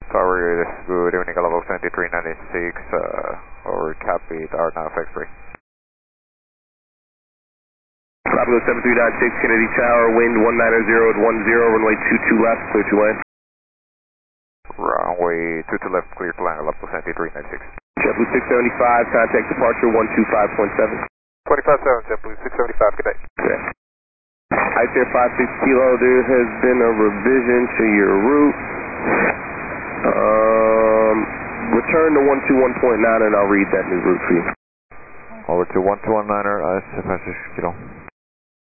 Tower, good evening, level 7396, over copy, tower now FX3. Bravo 7396, Kennedy Tower, wind 190 at 10, runway 22 left, clear to land. Runway 22 left, clear to land, level 7396. JetBlue 675, contact departure 125.7. 25-7, JetBlue 675, good day. Okay. Ice Air 56 Kilo, there has been a revision to your route. Return to 121.9 and I'll read that new route for you. Over to 1219er, Ice Air 56 Kilo.